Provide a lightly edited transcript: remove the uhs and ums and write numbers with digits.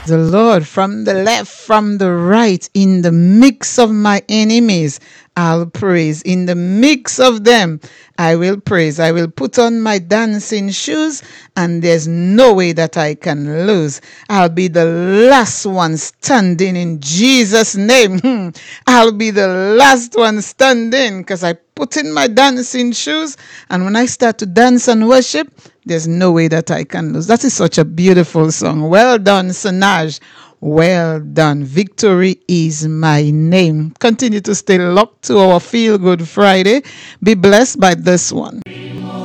the Lord from the left, from the right, in the mix of my enemies. I'll praise. In the mix of them, I will praise. I will put on my dancing shoes, and there's no way that I can lose. I'll be the last one standing in Jesus' name. I'll be the last one standing because I put in my dancing shoes, and when I start to dance and worship, there's no way that I can lose. That is such a beautiful song. Well done, Sanaj. Well done. Victory is my name. Continue to stay locked to our Feel Good Friday. Be blessed by this one.